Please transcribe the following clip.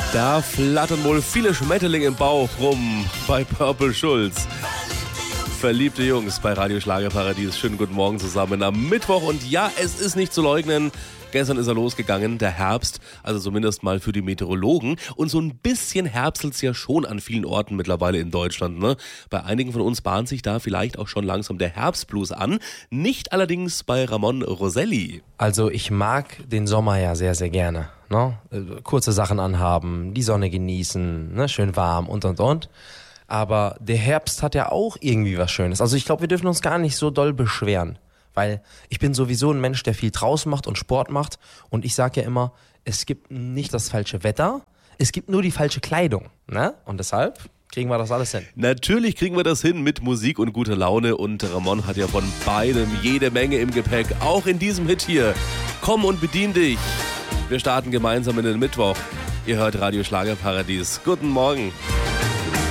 Da flattern wohl viele Schmetterlinge im Bauch rum bei Purple Schulz. Verliebte Jungs bei Radio Schlagerparadies. Schönen guten Morgen zusammen am Mittwoch. Und ja, es ist nicht zu leugnen. Gestern ist er losgegangen, der Herbst, also zumindest mal für die Meteorologen. Und so ein bisschen herbstelt's ja schon an vielen Orten mittlerweile in Deutschland, ne? Bei einigen von uns bahnt sich da vielleicht auch schon langsam der Herbstblues an. Nicht allerdings bei Ramon Roselli. Also ich mag den Sommer ja sehr, sehr gerne. Ne? Kurze Sachen anhaben, die Sonne genießen, ne? Schön warm und. Aber der Herbst hat ja auch irgendwie was Schönes. Also ich glaube, wir dürfen uns gar nicht so doll beschweren. Weil ich bin sowieso ein Mensch, der viel draußen macht und Sport macht. Und ich sage ja immer, es gibt nicht das falsche Wetter, es gibt nur die falsche Kleidung. Ne? Und deshalb kriegen wir das alles hin. Natürlich kriegen wir das hin mit Musik und guter Laune. Und Ramon hat ja von beidem jede Menge im Gepäck. Auch in diesem Hit hier. Komm und bedien dich. Wir starten gemeinsam in den Mittwoch. Ihr hört Radio Schlagerparadies. Guten Morgen.